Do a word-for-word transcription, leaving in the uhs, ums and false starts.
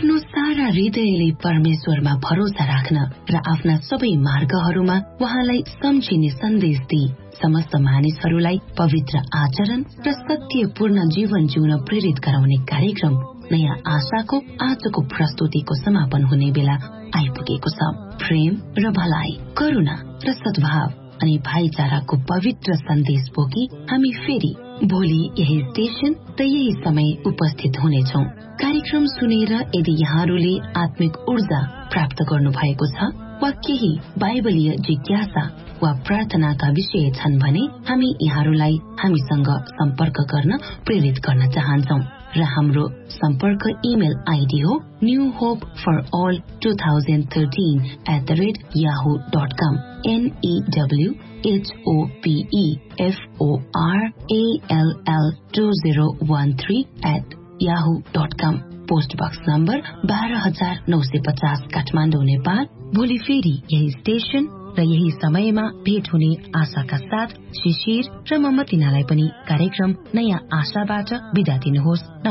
आफ्नो सारा हृदयले परमेश्वरमा भरोसा राख्न र आफ्ना सबै मार्गहरूमा उहाँलाई सम्झिने सन्देश दिई समस्त मानिसहरूलाई पवित्र आचरण र सत्यपूर्ण जीवन जिउन प्रेरित गराउने कार्यक्रम नयाँ आशाको आजको प्रस्तुतिको समापन हुने बेला आइपुगेको छ। प्रेम र भलाइ, करुणा र सद्भाव अनि भाइचाराको पवित्र सन्देश बोकी हामी फेरि भोलि यही स्टेशन र यही समय उपस्थित हुनेछौँ। कार्यक्रम सुनेर यदि यहाँहरूले आत्मिक ऊर्जा प्राप्त गर्नु भएको छ वा केही बाइबलीय जिज्ञासा वा प्रार्थनाका विषय छन् भने हामी यहाँहरूलाई हामीसँग सम्पर्क गर्न प्रेरित गर्न चाहन्छौँ र हाम्रो सम्पर्क इमेल आइडी हो new hope for all two thousand thirteen at the rate Yahoo dot com एनईडब्ल्यू HOPE एफओआरएएलएल two zero one three at Yahoo dot com. Post box number बाह्र हजार नौ सय पचास काठमाडौँ नेपाल। भोलि फेरि यही स्टेशन र यही समयमा भेट हुने आशाका साथ शिशिर र ममतिनालाई पनि कार्यक्रम नयाँ आशाबाट बिदा दिनुहोस्।